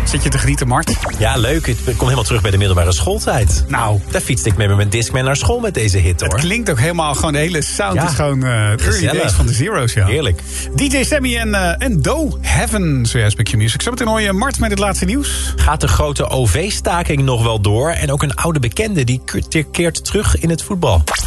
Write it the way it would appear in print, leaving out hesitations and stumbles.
Zit je te genieten, Mart? Ja, leuk. Ik kom helemaal terug bij de middelbare schooltijd. Nou, daar fietste ik met mijn Discman naar school met deze hit, hoor. Het klinkt ook helemaal, gewoon de hele sound is gewoon gezellig. early days van de Zero's, ja. Heerlijk. DJ Sammy en Do Heaven, zojuist bij Q-Music. Zometeen hoor je Mart met het laatste nieuws. Gaat de grote OV-staking nog wel door? En ook een oude bekende die keert terug in het voetbal.